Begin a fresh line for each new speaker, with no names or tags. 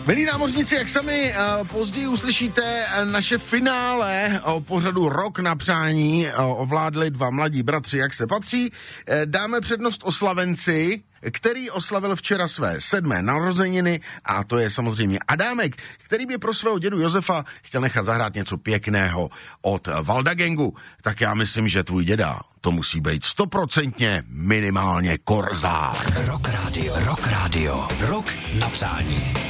Milí námořníci, jak sami později uslyšíte, naše finále o pořadu Rok na přání ovládli dva mladí bratři, jak se patří. Dáme přednost oslavenci, který oslavil včera své 7. narozeniny, a to je samozřejmě Adámek, který by pro svého dědu Josefa chtěl nechat zahrát něco pěkného od Valda Gangu. Tak já myslím, že tvůj děda to musí být 100% minimálně korzár.
Rock Radio. Rok na přání.